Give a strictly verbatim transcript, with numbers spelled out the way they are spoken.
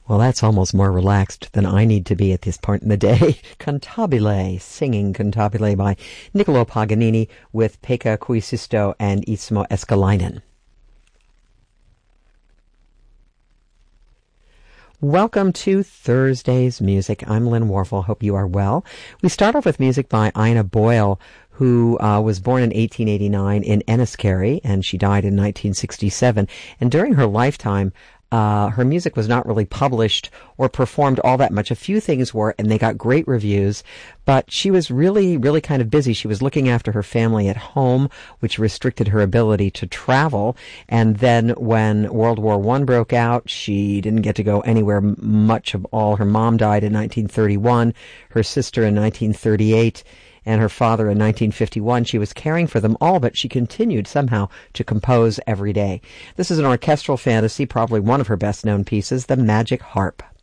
Well, that's almost more relaxed than I need to be at this point in the day. Cantabile, singing Cantabile by Niccolo Paganini with Pekka Kuisisto and Ismo Eskalainen. Welcome to Thursday's Music. I'm Lynn Warfel. Hope you are well. We start off with music by Ina Boyle, who uh, was born in eighteen eighty-nine in Enniskerry, and she died in nineteen sixty-seven. And during her lifetime, Uh, her music was not really published or performed all that much. A few things were, and they got great reviews, but she was really, really kind of busy. She was looking after her family at home, which restricted her ability to travel. And then when World War One broke out, she didn't get to go anywhere much of all. Her mom died in nineteen thirty-one, her sister in nineteen thirty-eight, and her father in nineteen fifty-one. She was caring for them all, but she continued somehow to compose every day. This is an orchestral fantasy, probably one of her best-known pieces, The Magic Harp.